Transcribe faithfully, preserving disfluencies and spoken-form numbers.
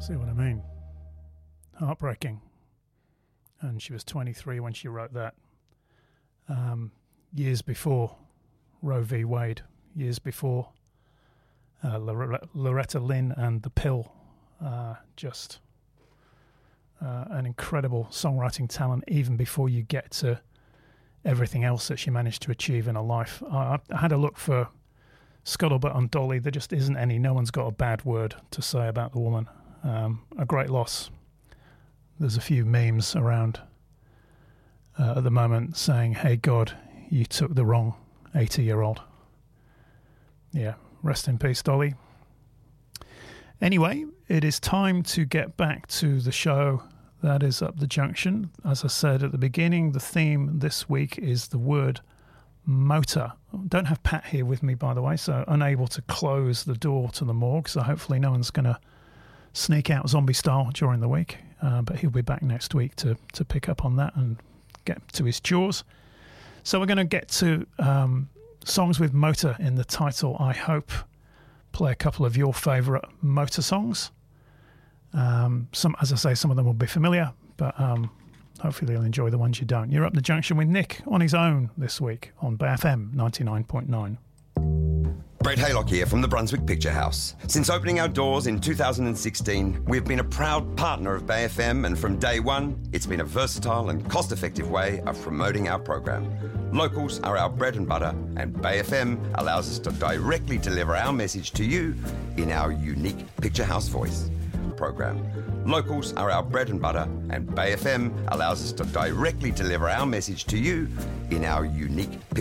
See what I mean? Heartbreaking. And she was twenty-three when she wrote that. Um, years before Roe v. Wade. Years before uh, Lore- Loretta Lynn and The Pill. Uh, just uh, an incredible songwriting talent, even before you get to everything else that she managed to achieve in her life. I, I had a look for Scuttlebutt on Dolly. There just isn't any. No one's got a bad word to say about the woman. Um, a great loss. There's a few memes around uh, at the moment saying, "Hey God, you took the wrong eighty-year-old." Yeah, rest in peace, Dolly. Anyway, it is time to get back to the show that is Up the Junction. As I said at the beginning, the theme this week is the word motor. Don't have Pat here with me, by the way, so unable to close the door to the morgue, so hopefully no one's going to sneak out zombie style during the week, uh, but he'll be back next week to, to pick up on that and get to his chores. So we're going to get to um, songs with motor in the title, I hope. Play a couple of your favourite motor songs. Um, some, as I say, some of them will be familiar, but um, hopefully you'll enjoy the ones you don't. You're Up the Junction with Nick on his own this week on Bay F M ninety-nine point nine. Brett Haylock here from the Brunswick Picture House. Since opening our doors in two thousand sixteen, we've been a proud partner of Bay F M, and from day one, it's been a versatile and cost-effective way of promoting our program. Locals are our bread and butter, and Bay F M allows us to directly deliver our message to you in our unique Picture House voice program. Locals are our bread and butter, and Bay F M allows us to directly deliver our message to you in our unique